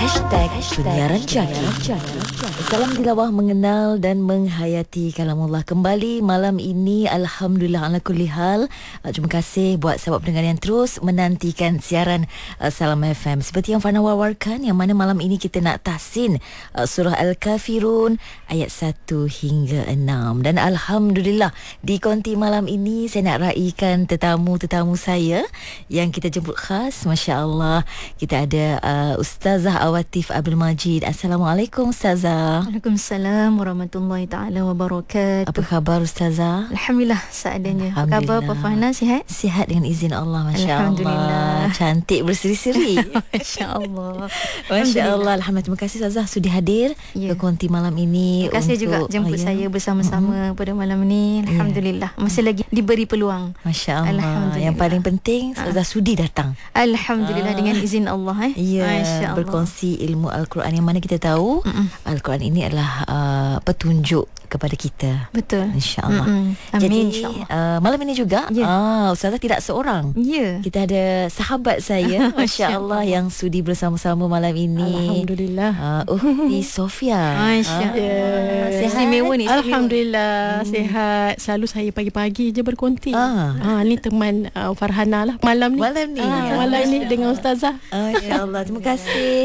Penyiaran Jaki. Salam tilawah, mengenal dan menghayati kalamullah kembali malam ini. Alhamdulillah ala kulli hal. Terima kasih buat sahabat pendengar yang terus menantikan siaran Salam FM. Seperti yang Fana wawarkan, yang mana malam ini kita nak tahsin surah Al-Kafirun ayat 1 hingga 6. Dan Alhamdulillah di konti malam ini saya nak raikan tetamu saya yang kita jemput khas. Masya Allah, kita ada Ustazah Awatif Abdul Majid. Assalamualaikum Ustazah. Waalaikumsalam warahmatullahi taala wabarakatuh. Apa khabar Ustazah? Alhamdulillah seadanya. Apa khabar Pak Fahna, sihat? Sihat dengan izin Allah, Masya Alhamdulillah. Allah. Cantik berseri-seri. Masya Allah. Masya Allah. Alhamdulillah. Terima kasih Ustazah sudi hadir ke konti malam ini. Terima kasih juga jemput saya bersama-sama pada malam ini. Alhamdulillah. Masih lagi diberi peluang. Masya Allah. Yang paling penting Ustazah sudi datang. Alhamdulillah dengan izin Allah. Ya, berkongsi ilmu Al-Quran, yang mana kita tahu Al-Quran ini adalah petunjuk kepada kita. Betul. InsyaAllah. Amin. Jadi InsyaAllah. malam ini juga Ustazah tidak seorang. Kita ada sahabat saya Masya Allah yang sudi bersama-sama malam ini. Alhamdulillah. Uhti Sofia. Masya Allah. Sihat ni. Alhamdulillah sihat. Selalu saya pagi-pagi je berkonti. Ni teman Farhana lah malam ni. Malam ni dengan Ustazah. Masya Allah. Terima kasih.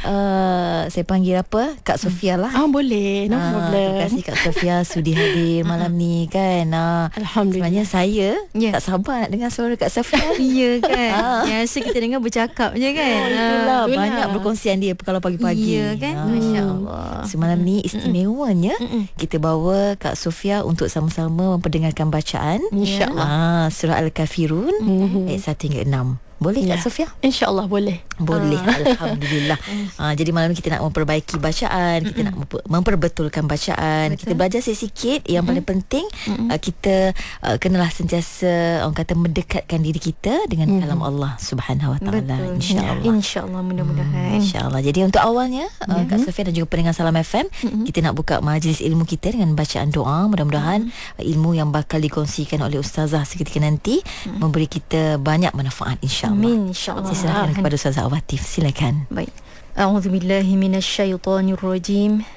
Saya panggil apa? Kak Sofia lah. Boleh. No problem. Terima kasih Kak Sofia sudi hadir malam ni kan. Alhamdulillah. Sebenarnya saya tak sabar nak dengar suara Kak Sofia. Ya kan. Biasa kita dengar bercakap je kan. Itulah banyak berkongsian dia kalau pagi-pagi. Ya kan. Masya Allah. Semalam ni istimewanya kita bawa Kak Sofia untuk sama-sama memperdengarkan bacaan InsyaAllah surah Al-Kafirun ayat 1 hingga 6. Boleh Kak Sofia? InsyaAllah boleh. Boleh. Alhamdulillah. Jadi malam ni kita nak memperbaiki bacaan, kita nak memperbetulkan bacaan. Betul. Kita belajar sikit. Yang paling penting kita kenalah sentiasa orang kata mendekatkan diri kita dengan kalam Allah Subhanahu Wa Taala. InsyaAllah. InsyaAllah, mudah-mudahan. InsyaAllah. Jadi untuk awalnya Kak Sofia dan juga pendengar Salam FM, kita nak buka majlis ilmu kita dengan bacaan doa. Mudah-mudahan ilmu yang bakal dikongsikan oleh Ustazah seketika nanti memberi kita banyak manfaat, insyaAllah. Amin, insyaAllah. Saya serahkan kepada Ustazah Awatif. Silakan. Baik. A'udzubillahi minasyaitonirrajim.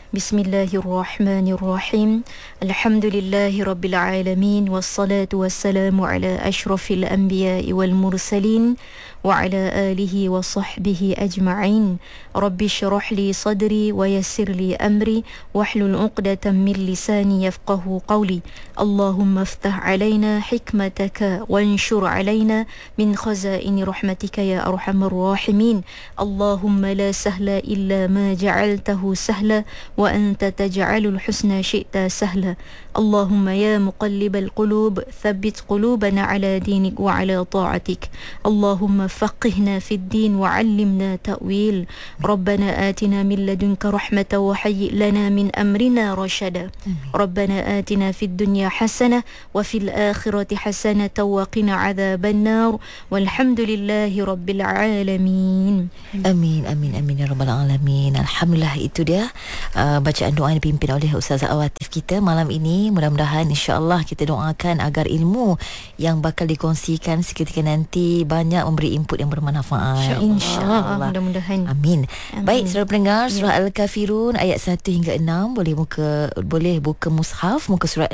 Bismillahirrahmanirrahim. Alhamdulillahi rabbil alamin, wassalatu wassalamu ala asyrafil anbiya'i wal mursalin wa ala alihi wa sahbihi ajma'in. Rabbi shrah li sadri wa yassir li amri wahlul 'uqdatam min lisani yafqahu qawli. Allahumma iftah 'alaina hikmataka wanshur 'alaina min khazaini rahmatika ya arhamar rahimin. Allahumma la sahla illa ma ja'altahu sahla wa anta taj'alul husna syi'ta sahla. Allahumma ya muqallibal qulub thabbit qulubana ala dinik wa ala ta'atik. Allahumma faqihna fid din wa 'allimna ta'wil. Rabbana atina min ladunka rahmatan wa hayyi' lana min amrina rashada. Rabbana atina fid dunya hasanah wa fil akhirati hasanah wa qina 'adzaban nar. Walhamdulillahi rabbil alamin. Amin amin amin ya rabbal alamin. Alhamdulillah, itu dia bacaan doa yang dipimpin oleh Ustazah Awatif kita malam ini. Mudah-mudahan insya-Allah kita doakan agar ilmu yang bakal dikongsikan seketika nanti banyak memberi input yang bermanfaat. InsyaAllah. Mudah-mudahan. Amin. Baik, saudara pendengar, surah Al-Kafirun ayat 1 hingga 6. Boleh buka mushaf muka surat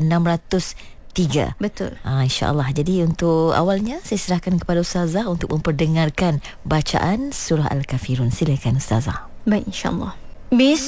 603. Betul. InsyaAllah. Jadi untuk awalnya saya serahkan kepada Ustazah untuk memperdengarkan bacaan surah Al-Kafirun. Silakan Ustazah. Baik, insyaAllah.